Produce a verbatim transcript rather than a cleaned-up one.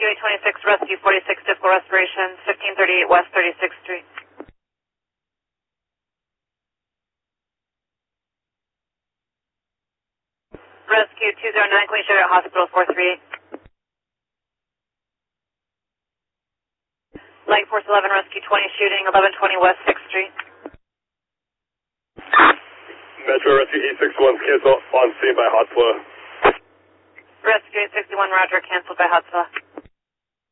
eight twenty-six, Rescue forty-six, difficult respiration, fifteen thirty-eight West thirty-sixth Street. Rescue two zero nine, Queen Sugar Hospital four three eight. Light Force eleven, Rescue twenty, shooting eleven twenty West sixth Street. Metro Rescue eight six one, cancel on scene by Hot Flow. Rescue eight sixty-one, Roger, canceled by Hot Flow.